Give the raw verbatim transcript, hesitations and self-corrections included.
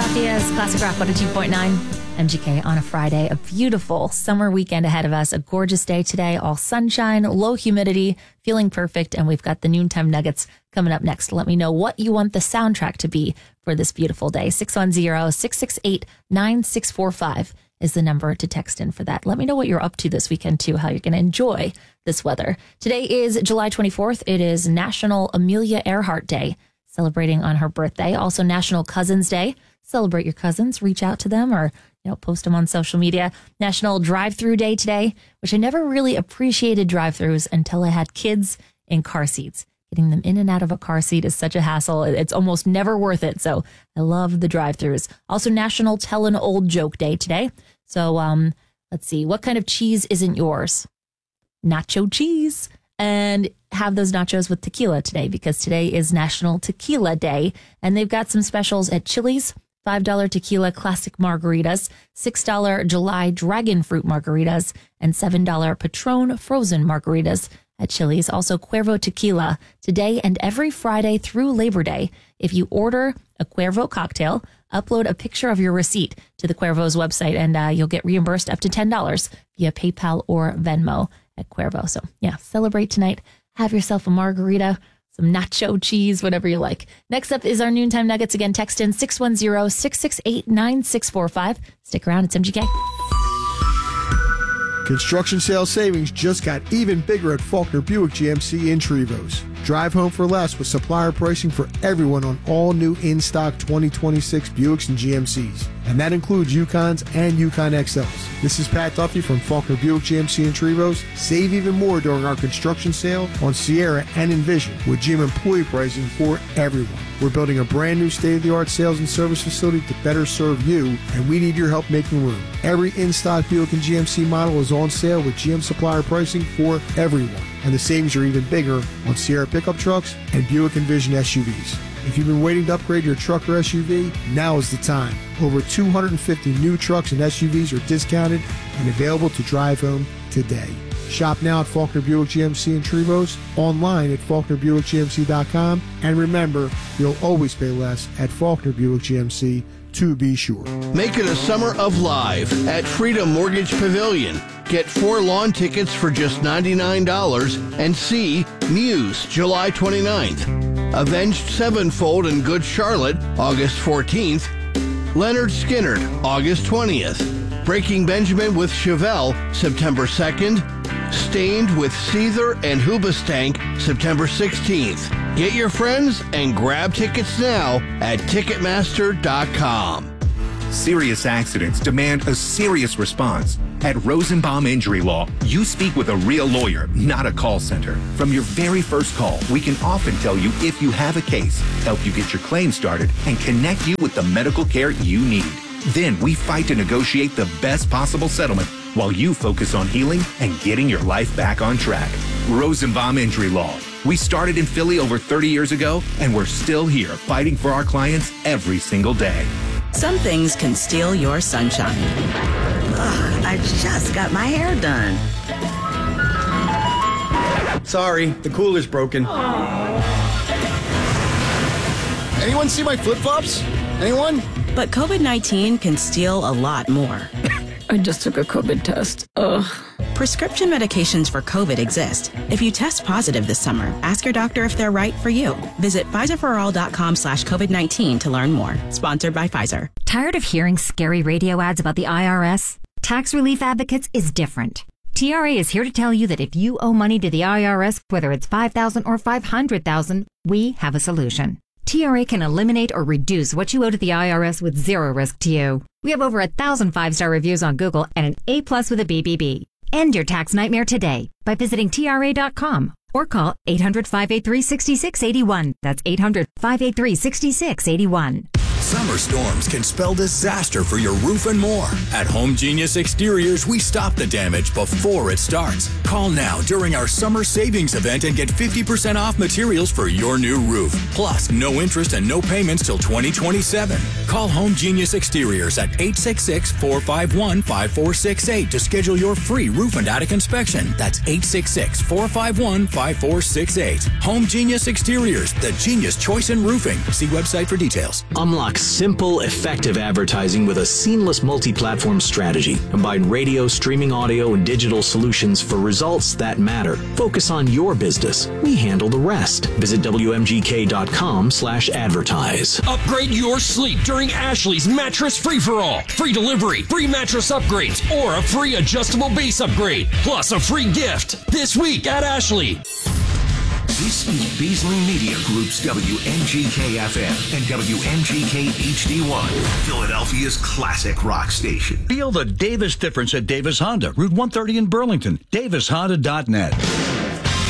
Philadelphia's Classic Rock one oh two point nine. M G K on a Friday. A beautiful summer weekend ahead of us. A gorgeous day today. All sunshine, low humidity, feeling perfect. And we've got the Noontime Nuggets coming up next. Let me know what you want the soundtrack to be for this beautiful day. six one zero, six six eight, nine six four five is the number to text in for that. Let me know what you're up to this weekend, too, how you're going to enjoy this weather. Today is July twenty-fourth. It is National Amelia Earhart Day, celebrating on her birthday. Also National Cousins Day. Celebrate your cousins, reach out to them, or you know, post them on social media. National Drive-Through Day today, which I never really appreciated drive-throughs until I had kids in car seats. Getting them in and out of a car seat is such a hassle. It's almost never worth it. So I love the drive-throughs. Also National Tell an Old Joke Day today. So um, let's see. What kind of cheese isn't yours? Nacho cheese. And have those nachos with tequila today, because today is National Tequila Day. And they've got some specials at Chili's. five dollar tequila classic margaritas, six dollar July dragon fruit margaritas, and seven dollar Patron frozen margaritas at Chili's. Also Cuervo Tequila today and every Friday through Labor Day. If you order a Cuervo cocktail, upload a picture of your receipt to the Cuervo's website, and uh, you'll get reimbursed up to ten dollars via PayPal or Venmo at Cuervo. So yeah, celebrate tonight. Have yourself a margarita, some nacho cheese, whatever you like. Next up is our Noontime Nuggets. Again, text in six one zero, six six eight, nine six four five. Stick around. It's M G K. Construction sales savings just got even bigger at Faulkner Buick G M C in Trevose. Drive home for less with supplier pricing for everyone on all new in-stock twenty twenty-six Buicks and G M Cs. And that includes Yukons and Yukon X Ls. This is Pat Duffy from Faulkner Buick G M C in Trevose. Save even more during our construction sale on Sierra and Envision with G M employee pricing for everyone. We're building a brand new state-of-the-art sales and service facility to better serve you, and we need your help making room. Every in-stock Buick and G M C model is on sale with G M supplier pricing for everyone. And the savings are even bigger on Sierra pickup trucks and Buick Envision S U Vs. If you've been waiting to upgrade your truck or S U V, now is the time. Over two hundred fifty new trucks and S U Vs are discounted and available to drive home today. Shop now at Faulkner Buick G M C in Trevose, online at Faulkner Buick G M C dot com, and remember, you'll always pay less at Faulkner Buick G M C, to be sure. Make it a summer of live at Freedom Mortgage Pavilion. Get four lawn tickets for just ninety-nine dollars and see Muse July twenty-ninth, Avenged Sevenfold in Good Charlotte August fourteenth, Leonard Skinnard August twentieth, Breaking Benjamin with Chevelle September second, Stained with Seether and Hoobastank September sixteenth. Get your friends and grab tickets now at Ticketmaster dot com. Serious accidents demand a serious response. At Rosenbaum Injury Law, you speak with a real lawyer, not a call center. From your very first call, we can often tell you if you have a case, help you get your claim started, and connect you with the medical care you need. Then we fight to negotiate the best possible settlement while you focus on healing and getting your life back on track. Rosenbaum Injury Law. We started in Philly over thirty years ago, and we're still here fighting for our clients every single day. Some things can steal your sunshine. Ugh, I just got my hair done. Sorry, the cooler's broken. Anyone see my flip-flops? Anyone? But COVID nineteen can steal a lot more. I just took a COVID test. Ugh. Prescription medications for COVID exist. If you test positive this summer, ask your doctor if they're right for you. Visit Pfizerforall.com slash COVID-19 to learn more. Sponsored by Pfizer. Tired of hearing scary radio ads about the I R S? Tax Relief Advocates is different. T R A is here to tell you that if you owe money to the I R S, whether it's five thousand dollars or five hundred thousand dollars, we have a solution. T R A can eliminate or reduce what you owe to the I R S with zero risk to you. We have over a thousand five-star reviews on Google and an A plus with a B B B. End your tax nightmare today by visiting T R A dot com or call eight hundred, five eight three, six six eight one. That's eight hundred, five eight three, six six eight one. Summer storms can spell disaster for your roof and more. At Home Genius Exteriors, we stop the damage before it starts. Call now during our summer savings event and get fifty percent off materials for your new roof. Plus, no interest and no payments till twenty twenty-seven. Call Home Genius Exteriors at eight six six, four five one, five four six eight to schedule your free roof and attic inspection. That's eight six six, four five one, five four six eight. Home Genius Exteriors, the genius choice in roofing. See website for details. Umlux simple, effective advertising with a seamless multi-platform strategy. Combine radio, streaming audio, and digital solutions for results that matter. Focus on your business. We handle the rest. Visit W M G K dot com slash advertise. Upgrade your sleep during Ashley's Mattress Free-for-All. Free delivery, free mattress upgrades, or a free adjustable base upgrade, plus a free gift. This week at Ashley. This is Beasley Media Group's W M G K F M and W M G K H D one, Philadelphia's classic rock station. Feel the Davis difference at Davis Honda, Route one thirty in Burlington. Davis Honda dot net.